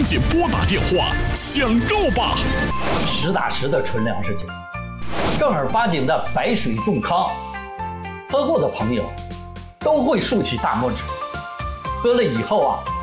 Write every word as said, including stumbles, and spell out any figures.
紧拨打电话抢购吧！ 实打实的纯粮食酒，正儿八经的白水冻糠，喝过的朋友都会竖起大拇指。喝了以后啊，